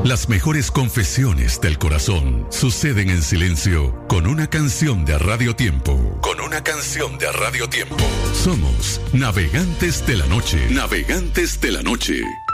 Las mejores confesiones del corazón suceden en silencio con una canción de Radio Tiempo. Con una canción de Radio Tiempo. Somos Navegantes de la Noche. Navegantes de la Noche.